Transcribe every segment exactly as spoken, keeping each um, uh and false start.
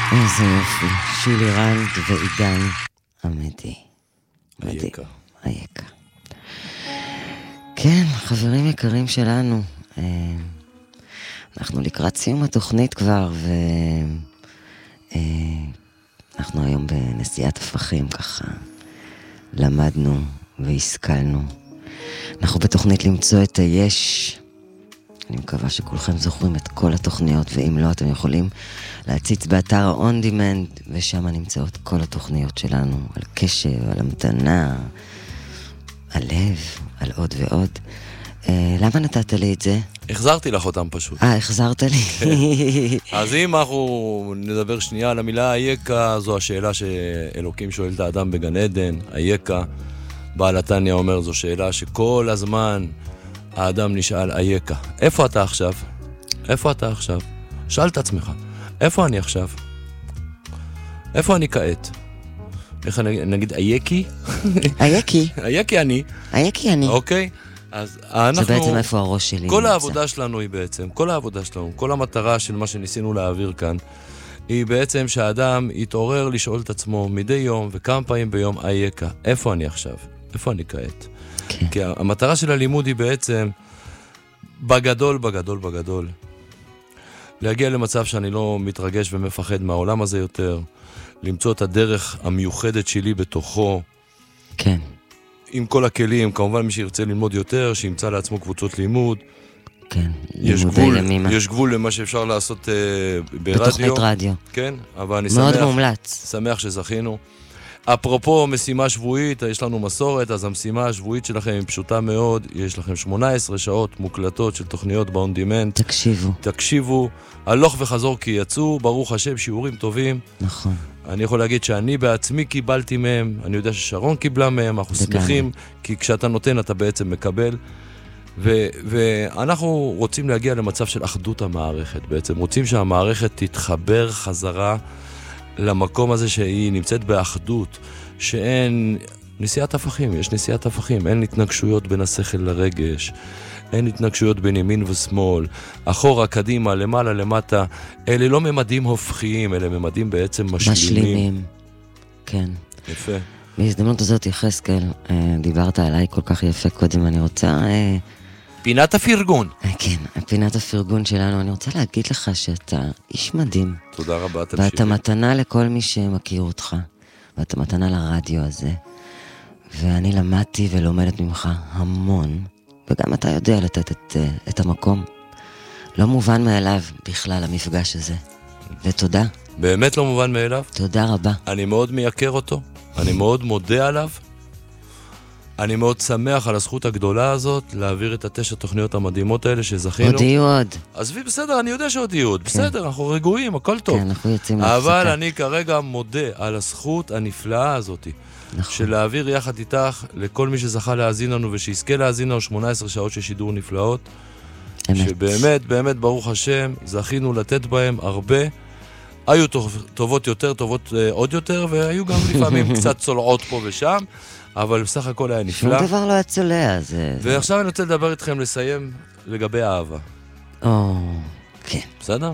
איזה יופי, שילי רנד ועידן עמדי. אייכה. אייכה. כן, חברים יקרים שלנו, אנחנו לקראת סיום התוכנית כבר, ואנחנו היום בנסיעת הפכים ככה, למדנו והשכלנו. אנחנו בתוכנית למצוא את היש. אני מקווה שכולכם זוכרים את כל התוכניות, ואם לא, אתם יכולים להציץ באתר ה-On Demand, ושם נמצאות כל התוכניות שלנו, על קשב, על המתנה, על לב, על עוד ועוד. אה, למה נתת לי את זה? החזרתי לך אותם פשוט. אה, החזרת לי. אז אם אנחנו נדבר שנייה על המילה אייכה, זו השאלה שאלוקים שואל את האדם בגן עדן, אייכה. בעל התניא אומר, זו שאלה שכל הזמן האדם נשאל אייכה. איפה אתה עכשיו? איפה אתה עכשיו? שאל את עצמך, איפה אני עכשיו? איפה אני כעת? איך אני, נגיד אייקי? אייקי. אייקי אני. אייקי אני. אוקיי? אז אנחנו... זה בעצם איפה הראש שלי. כל העבודה שלנו היא בעצם, כל העבודה שלנו, כל המטרה של מה שניסינו להעביר כאן, היא בעצם שהאדם יתעורר לשאול את עצמו מדי יום וכמה פעמים ביום אייקה. איפה אני עכשיו? איפה אני כעת? כן. כי המטרה של הלימוד היא בעצם בגדול, בגדול, בגדול. להגיע למצב שאני לא מתרגש ומפחד מהעולם הזה יותר, למצוא את הדרך המיוחדת שלי בתוכו. כן. עם כל הכלים, כמובן מי שירצה ללמוד יותר, שימצא לעצמו קבוצות לימוד. כן, יש גבול, יש גבול למה שאפשר לעשות uh, ברדיו. בתוכנית רדיו. כן, אבל אני מאוד שמח, מומלץ. שמח שזכינו. אפרופו משימה שבועית, יש לנו מסורת, אז המשימה השבועית שלכם היא פשוטה מאוד, יש לכם שמונה עשרה שעות מוקלטות של תוכניות ב-On Demand. תקשיבו. תקשיבו, הלוך וחזור כי יצאו, ברוך השם, שיעורים טובים. נכון. אני יכול להגיד שאני בעצמי קיבלתי מהם, אני יודע ששרון קיבלה מהם, אנחנו שמחים, כי כשאתה נותן אתה בעצם מקבל. ו- ואנחנו רוצים להגיע למצב של אחדות המערכת, בעצם רוצים שהמערכת תתחבר חזרה למקום הזה שהיא נמצאת באחדות, שאין נסיעת הפכים, יש נסיעת הפכים, אין התנגשויות בין השכל לרגש, אין התנגשויות בין ימין ושמאל, אחורה, קדימה, למעלה, למטה, אלה לא ממדים הופכיים, אלה ממדים בעצם משלימים. משלימים, כן. יפה. בהזדמנות הזאת, יחזקאל, דיברת עליי כל כך יפה קודם, אני רוצה... פינת הפרגון. כן, פינת הפרגון שלנו. אני רוצה להגיד לך שאתה איש מדהים. תודה רבה, תמשיך. ואתה מתנה לכל מי שמכיר אותך, ואתה מתנה לרדיו הזה. ואני למדתי ולומדת ממך המון, וגם אתה יודע לתת את, את המקום. לא מובן מאליו בכלל המפגש הזה. ותודה. באמת לא מובן מאליו? תודה רבה. אני מאוד מייקר אותו, אני מאוד מודה עליו. אני מאוד שמח על הזכות הגדולה הזאת להעביר את התשע תוכניות המדהימות האלה שזכינו. עוד יהיו עוד. עזבי, בסדר, אני יודע שעוד יהיו עוד. בסדר, אנחנו רגועים, הכל טוב. כן, אנחנו יוצאים להפסקה. אבל אני כרגע מודה על הזכות הנפלאה הזאת, של להעביר יחד איתך לכל מי שזכה להאזין לנו ושיזכה להאזין לנו שמונה עשרה שעות של שידור נפלאות. אמת. שבאמת, באמת, ברוך השם, זכינו לתת בהם הרבה. היו טובות יותר, טובות עוד יותר, והיו גם לפעמים קצת צולעות פה ושם. אבל בסך הכל היה נפלא. שום דבר לא היה צולע, זה... ועכשיו אני רוצה לדבר איתכם, לסיים לגבי האהבה. או, כן. בסדר?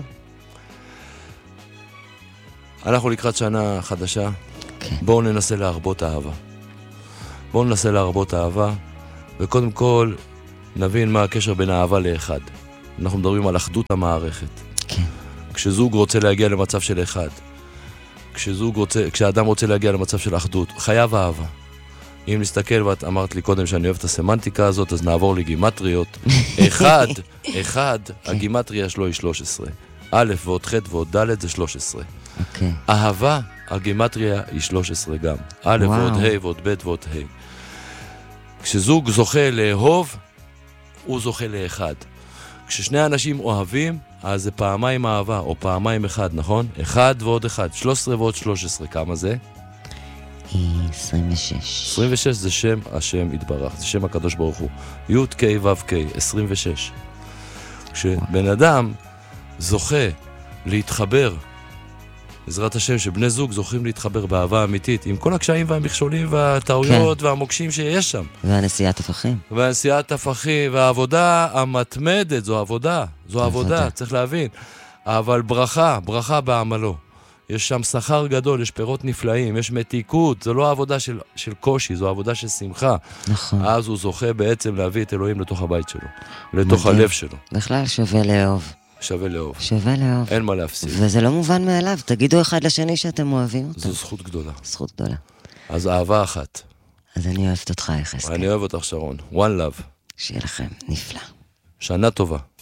אנחנו לקראת שנה חדשה. כן. בואו ננסה להרבות אהבה. בואו ננסה להרבות אהבה, וקודם כל נבין מה הקשר בין האהבה לאחד. אנחנו מדברים על אחדות המערכת. כן. כשזוג רוצה להגיע למצב של אחד, כשזוג רוצה, כשאדם רוצה להגיע למצב של אחדות, חייב אהבה. אם נסתכל, ואת אמרת לי קודם שאני אוהב את הסמנטיקה הזאת, אז נעבור לגימטריות. אחד, אחד, הגימטריה שלו היא שלוש עשרה. א' ועוד ח' ועוד ד' זה שלוש עשרה. אוקיי. אהבה, הגימטריה היא שלוש עשרה גם. א' ועוד ה' ועוד ב' ועוד ה'. כשזוג זוכה לאהוב, הוא זוכה לאחד. כששני אנשים אוהבים, אז זה פעמיים אהבה, או פעמיים אחד, נכון? אחד ועוד אחד. שלוש עשרה ועוד שלוש עשרה, כמה זה? עשרים ושש. עשרים ושש זה שם השם יתברך, זה שם הקדוש ברוך הוא. י' ק' ו' ק', עשרים ושש. כשבן אדם זוכה להתחבר, בעזרת השם שבני זוג זוכים להתחבר באהבה אמיתית, עם כל הקשיים והמכשולים והטעויות כן. והמוקשים שיש שם. והנסיעת הפכים. והנסיעת הפכים, והעבודה המתמדת, זו עבודה, זו עבודה, עבודה, צריך להבין. אבל ברכה, ברכה בעמלו. יש שם שכר גדול, יש פירות נפלאים, יש מתיקות, זו לא עבודה של, של קושי, זו עבודה של שמחה. נכון. אז הוא זוכה בעצם להביא את אלוהים לתוך הבית שלו, לתוך מדהים. הלב שלו. בכלל שווה לאהוב. שווה לאהוב. שווה לאהוב. אין מה להפסיד. וזה לא מובן מאליו, תגידו אחד לשני שאתם אוהבים אותו. זו זכות גדולה. זכות גדולה. אז אהבה אחת. אז אני אוהבת אותך, יחזקאל. אני אוהב אותך, שרון. One love. שיהיה לכם נפלא. שנה טובה.